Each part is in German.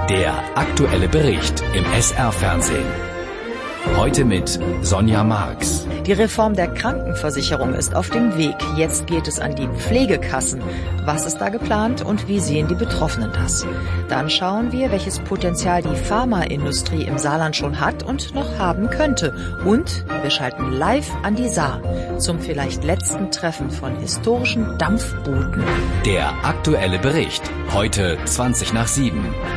Der aktuelle Bericht im SR-Fernsehen. Heute mit Sonja Marx. Die Reform der Krankenversicherung ist auf dem Weg. Jetzt geht es an die Pflegekassen. Was ist da geplant und wie sehen die Betroffenen das? Dann schauen wir, welches Potenzial die Pharmaindustrie im Saarland schon hat und noch haben könnte. Und wir schalten live an die Saar zum vielleicht letzten Treffen von historischen Dampfbooten. Der aktuelle Bericht. Heute 7:20.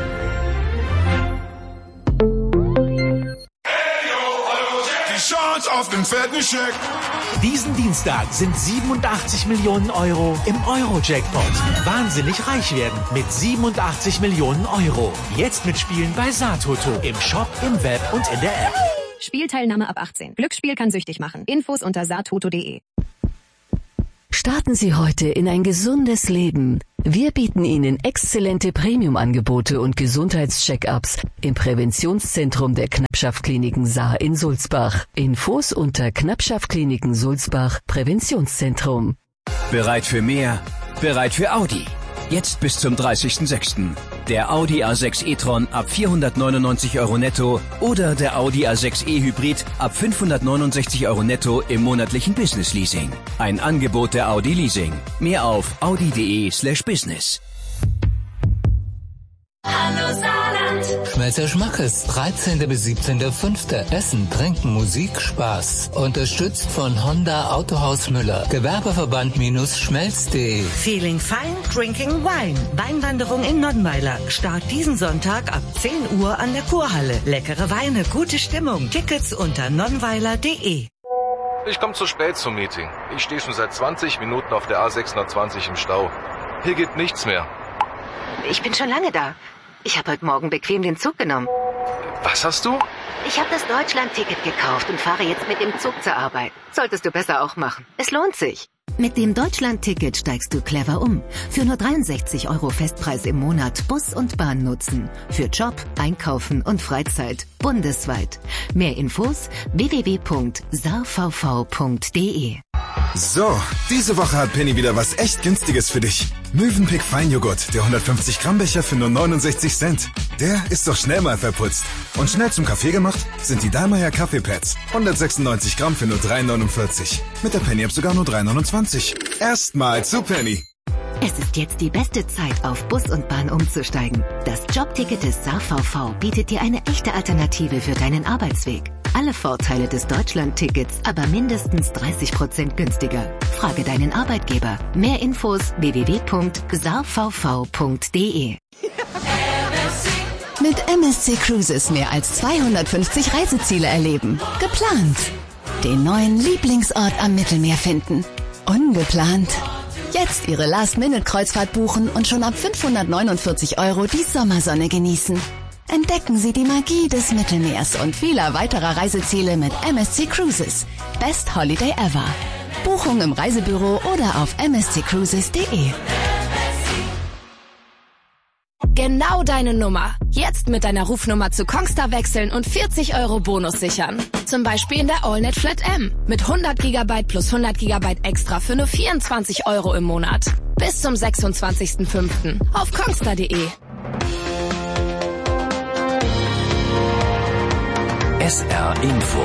Auf den fetten Scheck. Diesen Dienstag sind 87 Millionen Euro im Euro-Jackpot. Wahnsinnig reich werden mit 87 Millionen Euro. Jetzt mitspielen bei Saartoto. Im Shop, im Web und in der App. Spielteilnahme ab 18. Glücksspiel kann süchtig machen. Infos unter saartoto.de. Starten Sie heute in ein gesundes Leben. Wir bieten Ihnen exzellente Premium-Angebote und Gesundheitscheck-ups im Präventionszentrum der Knappschaftkliniken Saar in Sulzbach. Infos unter Knappschaftkliniken Sulzbach Präventionszentrum. Bereit für mehr? Bereit für Audi. Jetzt bis zum 30.06. Der Audi A6 e-tron ab 499 € netto oder der Audi A6 e-Hybrid ab 569 € netto im monatlichen Business-Leasing. Ein Angebot der Audi Leasing. Mehr auf audi.de/business. Hallo Saarland! Schmelzer Schmackes, 13. bis 17.05. Essen, Trinken, Musik, Spaß. Unterstützt von Honda Autohaus Müller. Gewerbeverband-schmelz.de. Feeling fine, drinking wine. Weinwanderung in Nonnweiler. Start diesen Sonntag ab 10 Uhr an der Kurhalle. Leckere Weine, gute Stimmung. Tickets unter nonnweiler.de. Ich komme zu spät zum Meeting. Ich stehe schon seit 20 Minuten auf der A620 im Stau. Hier geht nichts mehr. Ich bin schon lange da. Ich habe heute Morgen bequem den Zug genommen. Was hast du? Ich habe das Deutschland-Ticket gekauft und fahre jetzt mit dem Zug zur Arbeit. Solltest du besser auch machen. Es lohnt sich. Mit dem Deutschland-Ticket steigst du clever um. Für nur 63 € Festpreis im Monat Bus und Bahn nutzen. Für Job, Einkaufen und Freizeit. Bundesweit. Mehr Infos www.saarvv.de. So, diese Woche hat Penny wieder was echt Günstiges für dich. Mövenpick Feinjoghurt, der 150 Gramm Becher für nur 69 Cent. Der ist doch schnell mal verputzt. Und schnell zum Kaffee gemacht sind die Dallmayr Kaffeepads. 196 Gramm für nur 3,49. Mit der Penny App sogar nur 3,29. Erstmal zu Penny. Es ist jetzt die beste Zeit, auf Bus und Bahn umzusteigen. Das Jobticket des SaarVV bietet dir eine echte Alternative für deinen Arbeitsweg. Alle Vorteile des Deutschland-Tickets, aber mindestens 30% günstiger. Frage deinen Arbeitgeber. Mehr Infos www.saarvv.de. Mit MSC Cruises mehr als 250 Reiseziele erleben. Geplant. Den neuen Lieblingsort am Mittelmeer finden. Ungeplant. Jetzt Ihre Last-Minute-Kreuzfahrt buchen und schon ab 549 € die Sommersonne genießen. Entdecken Sie die Magie des Mittelmeers und vieler weiterer Reiseziele mit MSC Cruises. Best Holiday ever. Buchung im Reisebüro oder auf msccruises.de. Genau deine Nummer. Jetzt mit deiner Rufnummer zu Kongstar wechseln und 40 € Bonus sichern. Zum Beispiel in der AllNet Flat M. Mit 100 GB plus 100 GB extra für nur 24 € im Monat. Bis zum 26.05. auf kongstar.de. SR Info.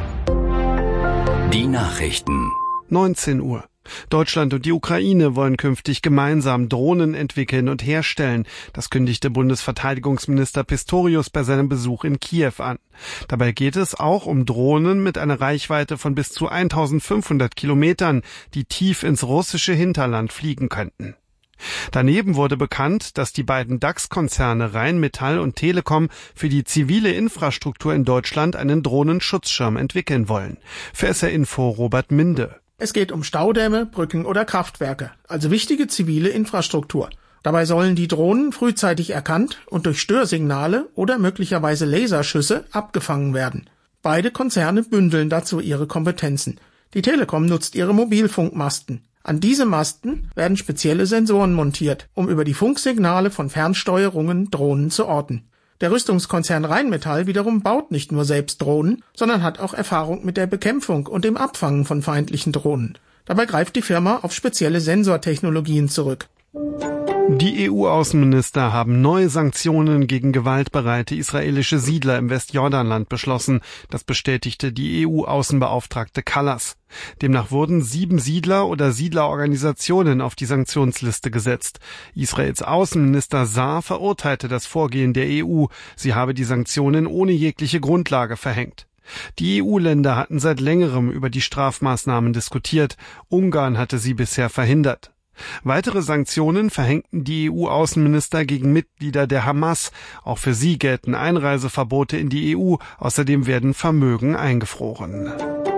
Die Nachrichten. 19 Uhr. Deutschland und die Ukraine wollen künftig gemeinsam Drohnen entwickeln und herstellen. Das kündigte Bundesverteidigungsminister Pistorius bei seinem Besuch in Kiew an. Dabei geht es auch um Drohnen mit einer Reichweite von bis zu 1500 Kilometern, die tief ins russische Hinterland fliegen könnten. Daneben wurde bekannt, dass die beiden DAX-Konzerne Rheinmetall und Telekom für die zivile Infrastruktur in Deutschland einen Drohnenschutzschirm entwickeln wollen. Für SR Info Robert Minde. Es geht um Staudämme, Brücken oder Kraftwerke, also wichtige zivile Infrastruktur. Dabei sollen die Drohnen frühzeitig erkannt und durch Störsignale oder möglicherweise Laserschüsse abgefangen werden. Beide Konzerne bündeln dazu ihre Kompetenzen. Die Telekom nutzt ihre Mobilfunkmasten. An diese Masten werden spezielle Sensoren montiert, um über die Funksignale von Fernsteuerungen Drohnen zu orten. Der Rüstungskonzern Rheinmetall wiederum baut nicht nur selbst Drohnen, sondern hat auch Erfahrung mit der Bekämpfung und dem Abfangen von feindlichen Drohnen. Dabei greift die Firma auf spezielle Sensortechnologien zurück. Die EU-Außenminister haben neue Sanktionen gegen gewaltbereite israelische Siedler im Westjordanland beschlossen. Das bestätigte die EU-Außenbeauftragte Kallas. Demnach wurden 7 Siedler oder Siedlerorganisationen auf die Sanktionsliste gesetzt. Israels Außenminister Saar verurteilte das Vorgehen der EU. Sie habe die Sanktionen ohne jegliche Grundlage verhängt. Die EU-Länder hatten seit längerem über die Strafmaßnahmen diskutiert. Ungarn hatte sie bisher verhindert. Weitere Sanktionen verhängten die EU-Außenminister gegen Mitglieder der Hamas. Auch für sie gelten Einreiseverbote in die EU. Außerdem werden Vermögen eingefroren.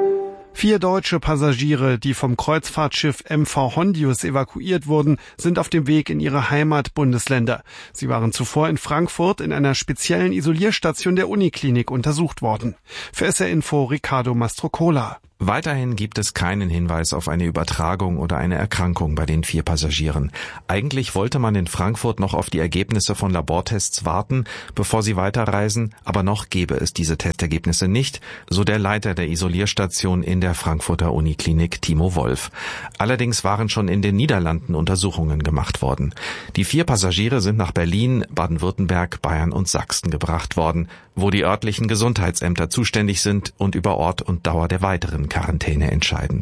4 deutsche Passagiere, die vom Kreuzfahrtschiff MV Hondius evakuiert wurden, sind auf dem Weg in ihre Heimatbundesländer. Sie waren zuvor in Frankfurt in einer speziellen Isolierstation der Uniklinik untersucht worden. Für SR Info Ricardo Mastrocola. Weiterhin gibt es keinen Hinweis auf eine Übertragung oder eine Erkrankung bei den 4 Passagieren. Eigentlich wollte man in Frankfurt noch auf die Ergebnisse von Labortests warten, bevor sie weiterreisen, aber noch gäbe es diese Testergebnisse nicht, so der Leiter der Isolierstation in der Frankfurter Uniklinik, Timo Wolf. Allerdings waren schon in den Niederlanden Untersuchungen gemacht worden. Die 4 Passagiere sind nach Berlin, Baden-Württemberg, Bayern und Sachsen gebracht worden, wo die örtlichen Gesundheitsämter zuständig sind und über Ort und Dauer der weiteren Quarantäne entscheiden.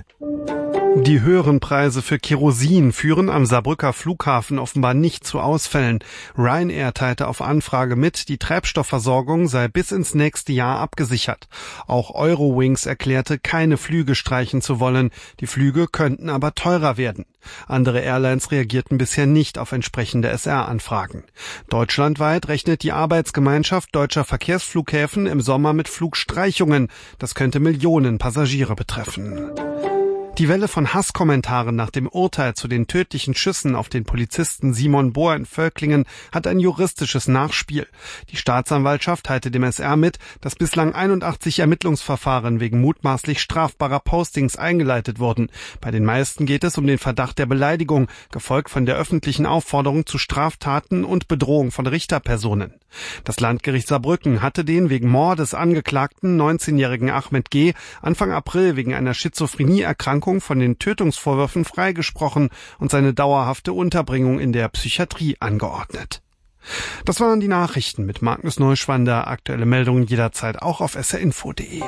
Die höheren Preise für Kerosin führen am Saarbrücker Flughafen offenbar nicht zu Ausfällen. Ryanair teilte auf Anfrage mit, die Treibstoffversorgung sei bis ins nächste Jahr abgesichert. Auch Eurowings erklärte, keine Flüge streichen zu wollen. Die Flüge könnten aber teurer werden. Andere Airlines reagierten bisher nicht auf entsprechende SR-Anfragen. Deutschlandweit rechnet die Arbeitsgemeinschaft deutscher Verkehrsflughäfen im Sommer mit Flugstreichungen. Das könnte Millionen Passagiere betreffen. Die Welle von Hasskommentaren nach dem Urteil zu den tödlichen Schüssen auf den Polizisten Simon Bohr in Völklingen hat ein juristisches Nachspiel. Die Staatsanwaltschaft teilte dem SR mit, dass bislang 81 Ermittlungsverfahren wegen mutmaßlich strafbarer Postings eingeleitet wurden. Bei den meisten geht es um den Verdacht der Beleidigung, gefolgt von der öffentlichen Aufforderung zu Straftaten und Bedrohung von Richterpersonen. Das Landgericht Saarbrücken hatte den wegen Mordes angeklagten 19-jährigen Ahmed G. Anfang April wegen einer Schizophrenieerkrankung von den Tötungsvorwürfen freigesprochen und seine dauerhafte Unterbringung in der Psychiatrie angeordnet. Das waren die Nachrichten mit Magnus Neuschwander. Aktuelle Meldungen jederzeit auch auf srinfo.de.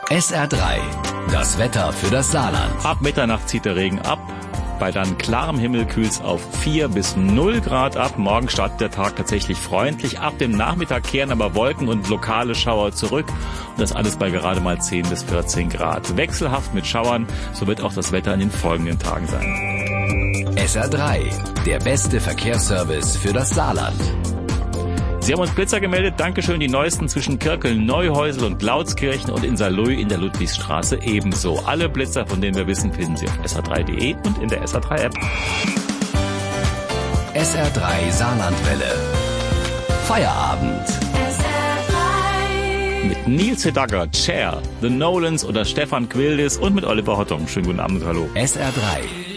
SR3, das Wetter für das Saarland. Ab Mitternacht zieht der Regen ab. Bei dann klarem Himmel kühlt's auf 4 bis 0 Grad ab. Morgen startet der Tag tatsächlich freundlich. Ab dem Nachmittag kehren aber Wolken und lokale Schauer zurück. Und das alles bei gerade mal 10 bis 14 Grad. Wechselhaft mit Schauern, so wird auch das Wetter in den folgenden Tagen sein. SR3, der beste Verkehrsservice für das Saarland. Sie haben uns Blitzer gemeldet. Dankeschön. Die neuesten zwischen Kirkeln, Neuhäusel und Blautskirchen und in Saarlouis in der Ludwigsstraße ebenso. Alle Blitzer, von denen wir wissen, finden Sie auf sr3.de und in der SR3-App. SR3 Saarlandwelle. Feierabend. Mit Nils Hedagger, Cher, The Nolans oder Stefan Quildis und mit Oliver Hottung. Schönen guten Abend, hallo. SR3.